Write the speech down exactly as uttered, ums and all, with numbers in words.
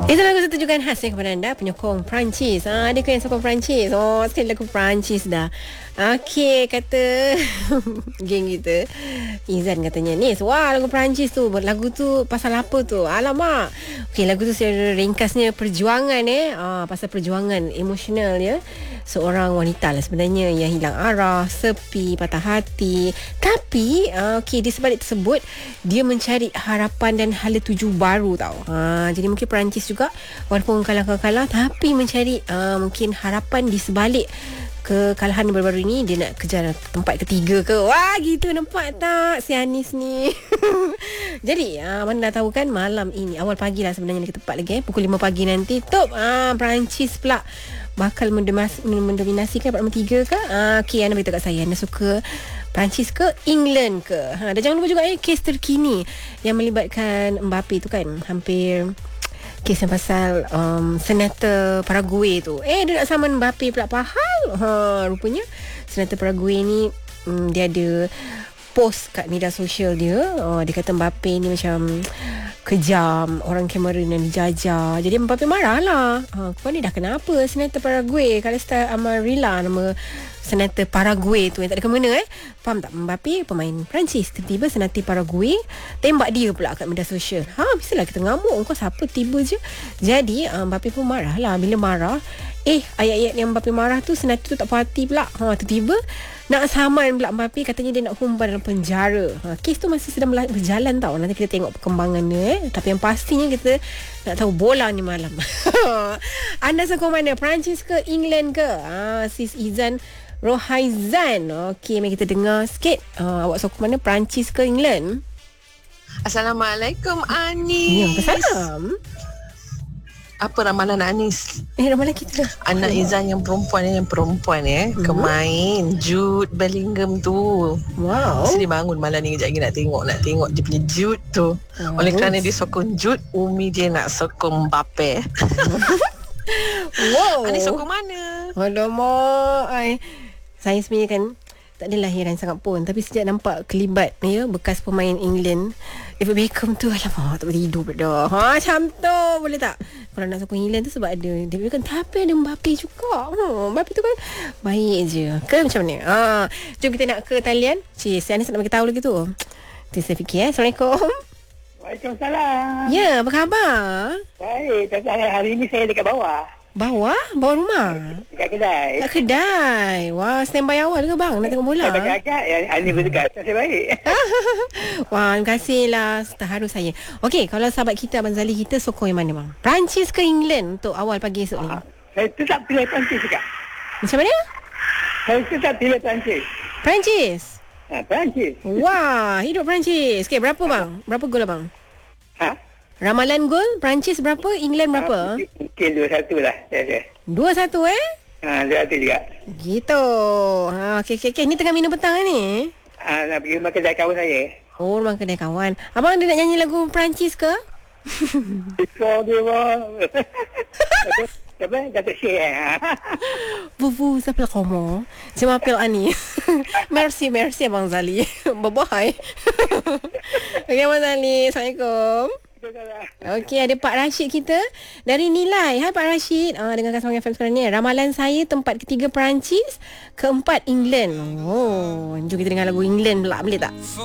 Itu lagu satu tujuan khas ya kepada anda penyokong Perancis. Ha, ada ke yang sokong Perancis? Oh, sekali lagu Perancis dah. Okey, kata geng kita Izan katanya, Nis, wah lagu Perancis tu, lagu tu pasal apa tu? Alamak. Okey, lagu tu secara ringkasnya perjuangan eh. Ah, pasal perjuangan emosional ya. Seorang wanita lah sebenarnya yang hilang arah, sepi, patah hati. Tapi uh, okey, di sebalik tersebut dia mencari harapan dan hala tuju baru tau. Ha, jadi mungkin Perancis juga walaupun kalah-kalah tapi mencari uh, mungkin harapan di sebalik kekalahan baru-baru ini. Dia nak kejar tempat ketiga ke. Wah, gitu nampak tak si Anis ni. Jadi uh, mana dah tahu kan, malam ini awal pagi lah sebenarnya kita tepat lagi eh, pukul lima pagi nanti top uh, Perancis pula bakal mendemas, mendominasikan part nombor tiga ke. uh, Okay, anda beritahu kat saya, anda suka Perancis ke England ke? Ha, dan jangan lupa juga eh, kes terkini yang melibatkan Mbappe tu kan. Hampir kes yang pasal um, Senator Paraguay tu. Eh, dia nak saman Mbappe pula pahal. Ha, rupanya Senator Paraguay ni um, dia ada post kat media sosial dia. Oh, dia kata Mbappe ni macam kejam, orang Cameroon yang dijajah. Jadi Mbappe marah lah. Ha, kau ni dah kenapa Senator Paraguay? Kalau style Amarilla nama Senator Paraguay tu yang tak ada kemana eh. Faham tak? Mbappe pemain Perancis, tiba-tiba Senator Paraguay tembak dia pula kat media sosial. Ha, biasalah kita ngamuk, kau siapa tiba je. Jadi uh, Mbappe pun marah lah. Bila marah, eh ayat-ayat yang Mbappe marah tu Senator tu tak puas hati pula. Ha, tiba-tiba nak saman pula Mbappe, katanya dia nak humban dalam penjara. Ha, kes tu masih sedang berjalan tau. Nanti kita tengok perkembangannya eh. Tapi yang pastinya kita nak tahu bola ni malam. Anda sokong mana? Perancis ke England ke? Ha, Sis Izan Rohaizan. Okey, mari kita dengar sikit. Uh, awak sokong mana? Perancis ke England? Assalamualaikum Anis. Ya, salam. Apa ramalan Anis? Eh, ramalan kita. Anak Izan yang perempuan yang perempuan eh, hmm. kemain Jude Bellingham tu. Wow. Mesti dia bangun malam ni kejap lagi nak tengok nak tengok dia punya Jude tu. Oh. Oleh kerana dia sokong Jude, Umi dia nak sokong Mbappe. Wow. Anis sokong mana? Alamak, ai. Saya sebenarnya kan tak ada lahiran sangat pun, tapi sejak nampak kelibat ya bekas pemain England David Beckham tu, alamak tak boleh tidur dah. Ha, macam tu boleh tak? Kalau nak sokong England tu sebab ada David Beckham, tapi ada Mbappe juga. Ha, Mbappe tu kan baik je. Ke macam mana? Ha, jom kita nak ke talian. Cik, saya nak bagi tahu lagi tu. Tu saya fikir eh. Assalamualaikum. Waalaikumsalam. Ya, apa khabar? Baik, tapi hari ini saya dekat bawah. Bawah? Bawah rumah? Dekat kedai. Kat kedai. Wah, standby awal ke bang? Nak tengok bola? Saya agak-agak. Hari ini berdekat. Saya baik. Wah, terima kasih lah. Terharu saya. Okey, kalau sahabat kita Abang Zali, kita sokong yang mana bang? Perancis ke England untuk awal pagi esok ni? Ha, saya tetap pilih Perancis juga. Macam mana? Saya tetap pilih Perancis. Perancis? Ha, Perancis. Wah, hidup Perancis. Okey, berapa bang? Berapa gol abang? Ha? Ramalan gol Perancis berapa? England berapa? Ha, mungkin dua satu lah. dua satu eh? Ha, dua satu juga. Gitu. Ha, okey, okey, okey. Ni tengah minum petang ni? Ha, nak pergi rumah kedai kawan saya. Oh, rumah kedai kawan. Abang ada nak nyanyi lagu Perancis ke? Before dia were... Siapa? Datuk Syekh eh? Vous vous appelez comment? Je m'appelle Annie. Merci, merci Abang Zali. Bye-bye. Okey Abang Zali. Assalamualaikum. Okey, ada Pak Rashid kita dari Nilai. Hai Pak Rashid. Ah, dengarkan Semangat F M sekarang ni. Ramalan saya tempat ketiga Perancis, keempat England. Oh, jom kita dengar lagu England pula. Boleh tak?